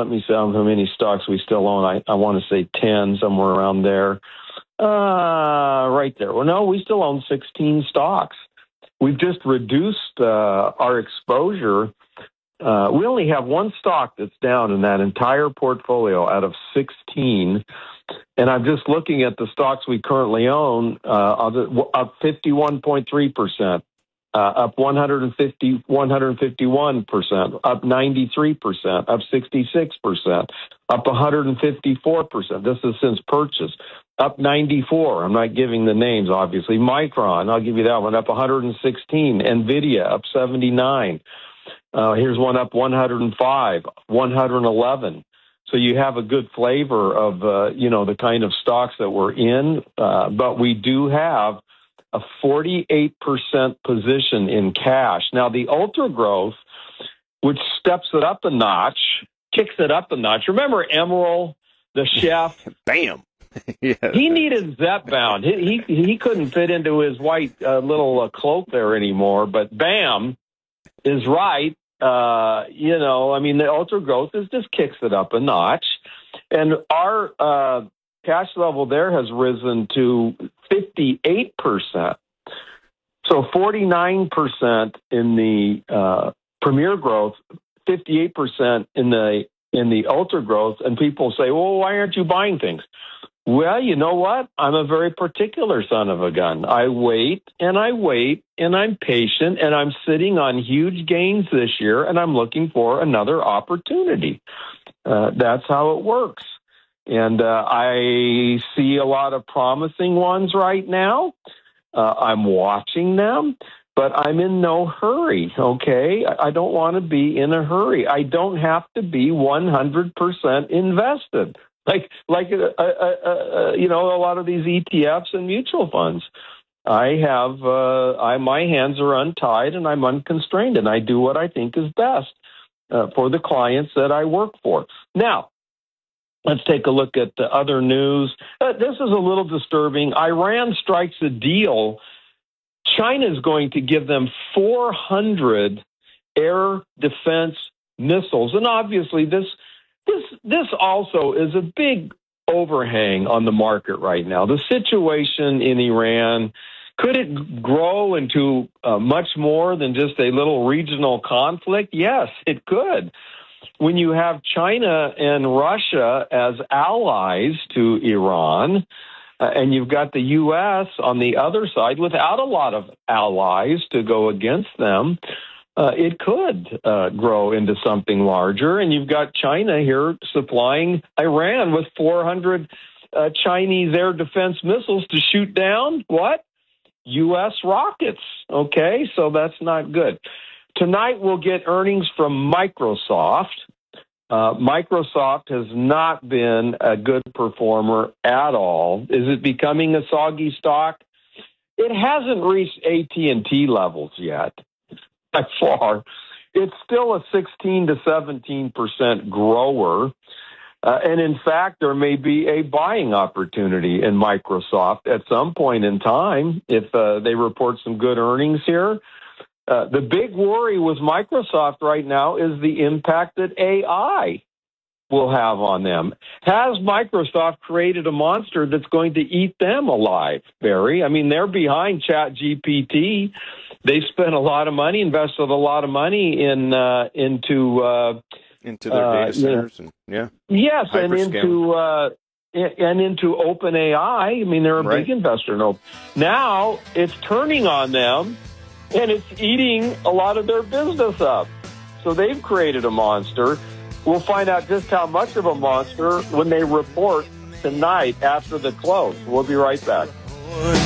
let me see how many stocks we still own. I want to say 10, somewhere around there. Right there. Well, no, we still own 16 stocks. We've just reduced our exposure. We only have one stock that's down in that entire portfolio out of 16. And I'm just looking at the stocks we currently own, up 51.3%, up 151%, up 93%, up 66%, up 154%. This is since purchase. Up 94. I'm not giving the names, obviously. Micron, I'll give you that one, up 116. NVIDIA, up 79. Here's one up 105, 111. So you have a good flavor of, the kind of stocks that we're in. But we do have a 48% position in cash. Now, the ultra growth, which steps it up a notch, kicks it up a notch. Remember Emerald, the chef? Bam! Yeah. He needed Zepbound. He couldn't fit into his white little cloak there anymore. But BAM is right. The ultra growth just kicks it up a notch. And our cash level there has risen to 58%. So 49% in the Premier growth, 58% in the ultra growth. And people say, well, why aren't you buying things? Well, you know what? I'm a very particular son of a gun. I wait, and I'm patient, and I'm sitting on huge gains this year, and I'm looking for another opportunity. That's how it works. And I see a lot of promising ones right now. I'm watching them, but I'm in no hurry, okay? I don't want to be in a hurry. I don't have to be 100% invested. Like a lot of these ETFs and mutual funds. I have my hands are untied and I'm unconstrained, and I do what I think is best for the clients that I work for. Now, let's take a look at the other news. This is a little disturbing. Iran strikes a deal. China is going to give them 400 air defense missiles, and obviously this also is a big overhang on the market right now. The situation in Iran, could it grow into much more than just a little regional conflict? Yes, it could. When you have China and Russia as allies to Iran, and you've got the U.S. on the other side without a lot of allies to go against them, it could grow into something larger. And you've got China here supplying Iran with 400 Chinese air defense missiles to shoot down what? U.S. rockets. Okay, so that's not good. Tonight we'll get earnings from Microsoft. Microsoft has not been a good performer at all. Is it becoming a soggy stock? It hasn't reached AT&T levels yet. By far, it's still a 16 to 17% grower. And in fact, there may be a buying opportunity in Microsoft at some point in time if they report some good earnings here. The big worry with Microsoft right now is the impact that AI will have on them. Has Microsoft created a monster that's going to eat them alive, Barry? I mean, they're behind ChatGPT. They spent a lot of money, invested a lot of money into their data centers, yes, and into OpenAI. I mean, they're a big investor in Open. Now it's turning on them, and it's eating a lot of their business up. So they've created a monster. We'll find out just how much of a monster when they report tonight after the close. We'll be right back.